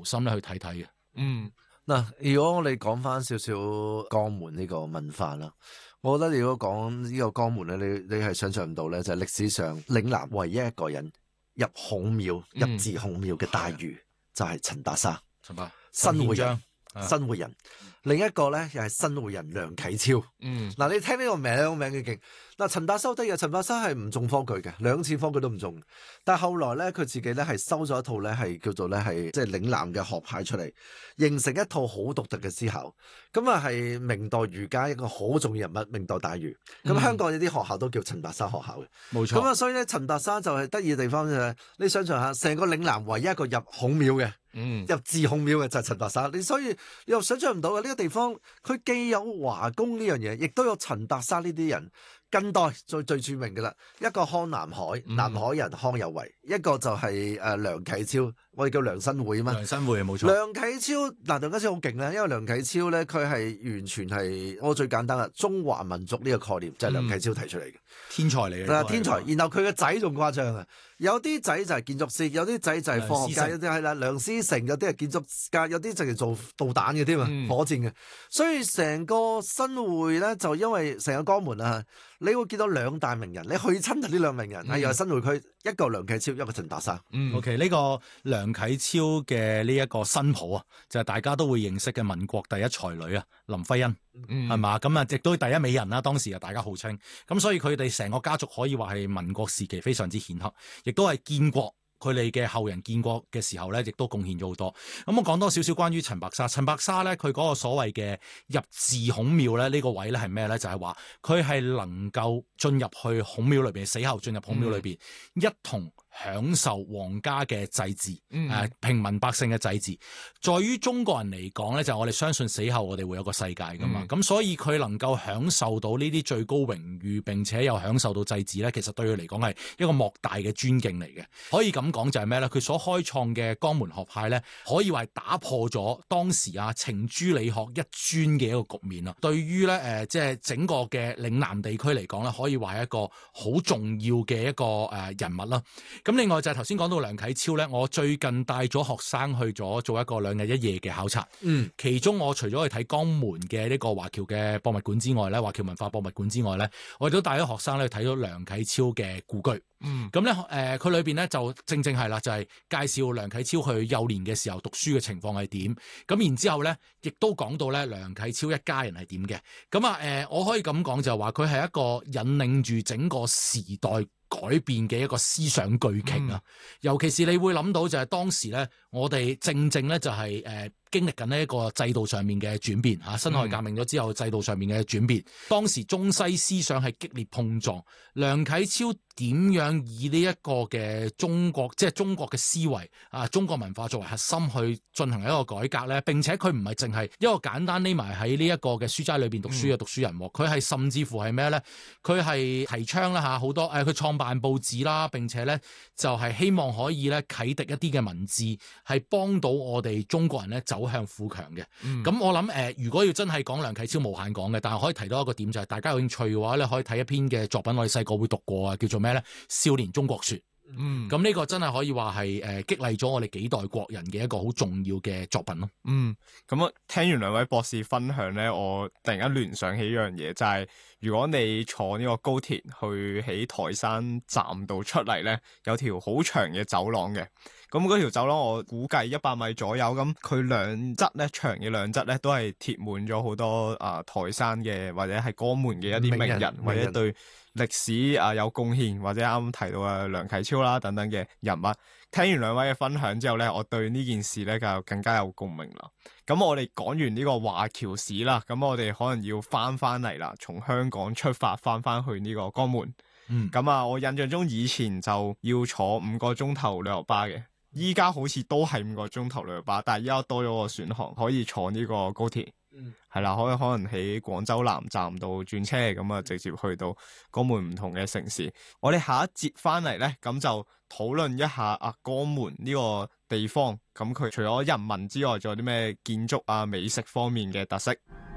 留心咧去睇睇嘅。 嗱，如果我哋講翻少少江門呢個文化啦，我覺得如果講呢個江門咧，你係想象唔到咧，就係歷史上嶺南唯一一個人入孔廟、入自孔廟嘅大儒，就係陳白沙，新會人。新會人，另一個咧又係新會人梁啟超。嗱，你聽呢個名嘅勁。嗱，陳白沙得嘅，陳白沙係唔中科舉嘅，2次科舉都唔中。但係後來咧，佢自己咧係收咗一套咧係叫做咧係即係嶺南嘅學派出嚟，形成一套好獨特嘅思考。咁啊係明代儒家一個好重要人物，明代大儒。咁香港有啲學校都叫陳白沙學校嘅， 冇錯。 咁啊，所以咧陳白沙就係得意嘅地方就係，你想象下，成個嶺南唯一一個入孔廟嘅。入自孔廟嘅就係陳白沙，所以你又想象唔到嘅呢個地方，佢既有華工呢樣嘢，亦都有陳白沙呢啲人。近代最著名嘅啦，一個康南海，南海人康有為，一個就係梁啟超，我哋叫梁新會啊嘛。 梁新會冇錯。 梁啟超梁啟超好勁咧，因為梁啟超咧佢係完全係我最簡單啦，中華民族呢個概念就係梁啟超提出嚟嘅， 天才嚟嘅。 天才，然後佢個仔仲誇張啊，有啲仔就係建築師，有啲仔就係科學家，有啲係啦梁思成，有啲係建築家，有啲就係做導彈嘅添啊，火箭嘅，所以成個新會咧就因為成個江門啊。你會見到兩大名人，你去親就呢兩名人，又係新會區，一個梁啟超，一個陳白沙。 OK， 呢個梁啟超嘅呢一個新抱啊，就係大家都會認識嘅民國第一才女啊，林徽因，係嘛？咁啊，亦都第一美人啦，當時啊，大家號稱。咁所以佢哋成個家族可以話係民國時期非常之顯赫，亦都係建國。佢哋嘅後人建國嘅時候咧，亦都貢獻咗好多。咁我講多少少關於陳白沙。陳白沙咧，佢嗰個所謂嘅入自孔廟咧，呢個位咧係咩咧？就係話佢係能夠進入去孔廟裏邊，死後進入孔廟裏邊，一同享受皇家嘅祭祀，平民百姓嘅祭祀。在於中國人嚟講咧，就我哋相信死後我哋會有個世界噶嘛。咁所以佢能夠享受到呢啲最高榮譽，並且又享受到祭祀咧，其實對佢嚟講係一個莫大嘅尊敬嚟嘅。可以咁講就係咩咧？佢所開創嘅江門學派咧，可以話係打破咗當時程朱理學一尊嘅一個局面啊。對於咧即係整個嘅嶺南地區嚟講咧，可以話係一個好重要嘅一個人物啦。咁另外就係頭先講到梁啟超咧，我最近帶咗學生去咗做一個2日1夜嘅考察。其中我除咗去睇江門嘅呢個華僑嘅博物館之外咧，華僑文化博物館之外咧，我哋都帶咗學生咧去睇咗梁啟超嘅故居。咁咧佢裏邊咧就正係啦，就係介紹梁啟超去幼年嘅時候讀書嘅情況係點。咁然之後咧，亦都講到咧梁啟超一家人係點嘅。咁我可以咁講就係話佢係一個引領住整個時代改變嘅一個思想巨鯨啊！尤其是你會諗到就係當時咧，我哋正咧就係經歷緊呢一個制度上面嘅轉變嚇，辛亥革命咗之後，制度上面嘅轉變。當時中西思想係激烈碰撞，梁啟超點樣以呢一個嘅中國，即係中國嘅思維啊，中國文化作為核心去進行一個改革咧？並且佢唔係淨係一個簡單匿埋喺呢一個嘅書齋裏邊讀書嘅讀書人，佢係甚至乎係咩咧？佢係提倡啦嚇，好多佢創辦報紙啦，並且咧就係希望可以咧啟迪一啲嘅文字，係幫到我哋中國人咧走向富強嘅。咁我諗如果要真係講梁啟超無限講嘅，但係可以提到一個點就係大家有興趣嘅話咧，可以睇一篇嘅作品，我哋細個會讀過啊，叫做咩咧？少年中國說。咁呢個真係可以話係激勵咗我哋幾代國人嘅一個好重要嘅作品咯。 咁聽完兩位博士分享咧，我突然間聯想起一樣嘢，就係如果你坐呢個高鐵去喺台山站度出嚟咧，有條好長嘅走廊嘅。咁嗰條走廊我估計100米左右，咁佢兩側咧，長嘅兩側咧都係貼滿咗好多台山嘅或者係江門嘅一啲名人或者對歷史有貢獻，或者啱啱提到嘅梁啟超啦等等嘅人物。聽完兩位嘅分享之後咧，我對呢件事咧就更加有共鳴啦。咁我哋講完呢個華僑史啦，咁我哋可能要翻嚟啦，從香港出發翻去呢個江門。我印象中以前就要坐5個鐘頭旅遊巴嘅。依家好似都係5個鐘頭旅遊巴，但係依家多咗個選項，可以坐呢個高鐵，係啦，可能喺廣州南站度轉車，咁直接去到江門唔同嘅城市。我哋下一節翻嚟咧，咁就討論一下江門呢個地方，咁佢除咗人民之外，仲有啲咩建築美食方面嘅特色？